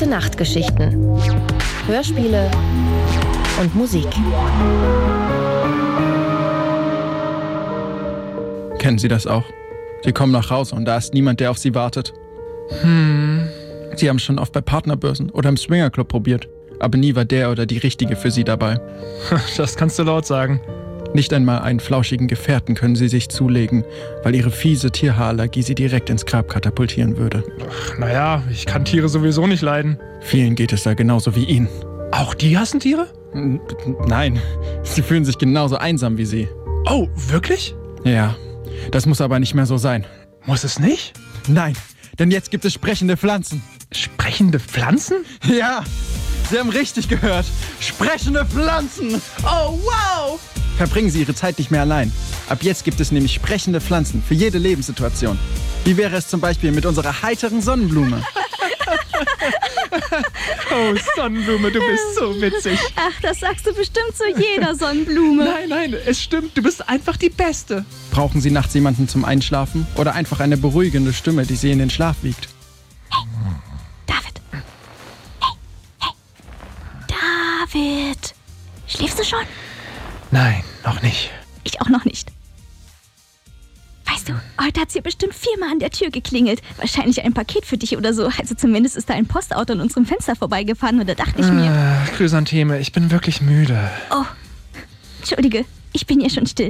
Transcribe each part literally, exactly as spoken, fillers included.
Gute-Nacht-Geschichten. Hörspiele und Musik. Kennen Sie das auch? Sie kommen nach Hause und da ist niemand, der auf Sie wartet. Hm. Sie haben schon oft bei Partnerbörsen oder im Swingerclub probiert, aber nie war der oder die Richtige für Sie dabei. Das kannst du laut sagen. Nicht einmal einen flauschigen Gefährten können Sie sich zulegen, weil Ihre fiese Tierhaarallergie Sie direkt ins Grab katapultieren würde. Ach, naja, ich kann Tiere sowieso nicht leiden. Vielen geht es da genauso wie Ihnen. Auch die hassen Tiere? N- Nein, Sie fühlen sich genauso einsam wie Sie. Oh, wirklich? Ja, das muss aber nicht mehr so sein. Muss es nicht? Nein, denn jetzt gibt es sprechende Pflanzen. Sprechende Pflanzen? Ja, Sie haben richtig gehört. Sprechende Pflanzen. Oh, wow! Verbringen Sie Ihre Zeit nicht mehr allein. Ab jetzt gibt es nämlich sprechende Pflanzen für jede Lebenssituation. Wie wäre es zum Beispiel mit unserer heiteren Sonnenblume? Oh, Sonnenblume, du bist so witzig. Ach, das sagst du bestimmt zu jeder Sonnenblume. Nein, nein, es stimmt, du bist einfach die Beste. Brauchen Sie nachts jemanden zum Einschlafen oder einfach eine beruhigende Stimme, die Sie in den Schlaf wiegt? Hey, David. Hey, hey. David. Schläfst du schon? Nein, noch nicht. Ich auch noch nicht. Weißt du, heute hat's hier bestimmt viermal an der Tür geklingelt. Wahrscheinlich ein Paket für dich oder so. Also zumindest ist da ein Postauto an unserem Fenster vorbeigefahren und da dachte ich mir... Äh, Chrysantheme, ich bin wirklich müde. Oh, entschuldige, ich bin ja schon still.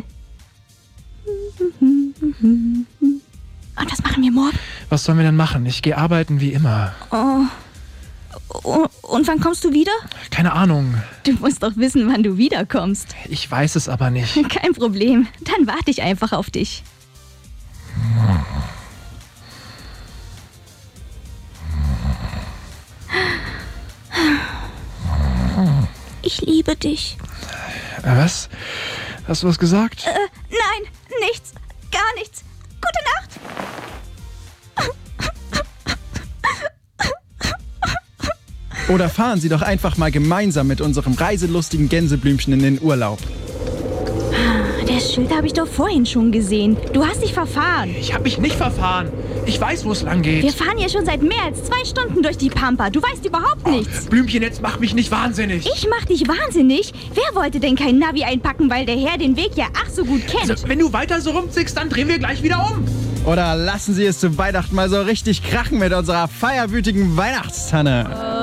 Und was machen wir morgen? Was sollen wir denn machen? Ich gehe arbeiten wie immer. Oh. Und wann kommst du wieder? Keine Ahnung. Du musst doch wissen, wann du wiederkommst. Ich weiß es aber nicht. Kein Problem. Dann warte ich einfach auf dich. Ich liebe dich. Äh, was? Hast du was gesagt? Äh, nein, nichts. Gar nichts. Gute Nacht. Oder fahren Sie doch einfach mal gemeinsam mit unserem reiselustigen Gänseblümchen in den Urlaub. Das Schild habe ich doch vorhin schon gesehen. Du hast dich verfahren. Ich habe mich nicht verfahren. Ich weiß, wo es lang geht. Wir fahren hier schon seit mehr als zwei Stunden durch die Pampa. Du weißt überhaupt nichts. Oh, Blümchen, jetzt mach mich nicht wahnsinnig. Ich mach dich wahnsinnig? Wer wollte denn kein Navi einpacken, weil der Herr den Weg ja ach so gut kennt? Also, wenn du weiter so rumzickst, dann drehen wir gleich wieder um. Oder lassen Sie es zu Weihnachten mal so richtig krachen mit unserer feierwütigen Weihnachtstanne.